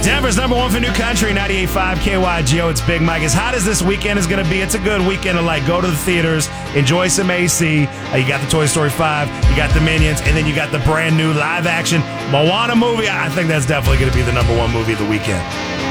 Denver's number one for New Country, 98.5 KYGO. It's Big Mike. As hot as this weekend is going to be, it's a good weekend to go to the theaters, enjoy some AC. You got the Toy Story 5, you got the Minions, and then you got the brand new live action Moana movie. I think that's definitely going to be the number one movie of the weekend.